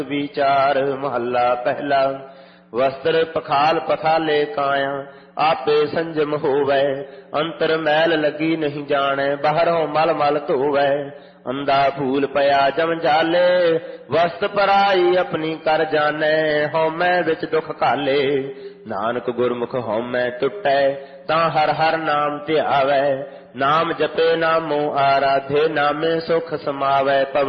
विचार। महला पहला। वस्त्र पखाल पखाले काया, आपे संजम होवै। अंतर मैल लगी नहीं जाने, बाहरों मल मल धोवै। अंधा फूल पया जम जाले, वस्त पराई अपनी कर जाने। हौमै विच दुख काले, नानक गुरमुख हौमै टुटै। तां हर हर नाम ध्यावै, नाम जपे नामो आराधे। नामे सुख समावै।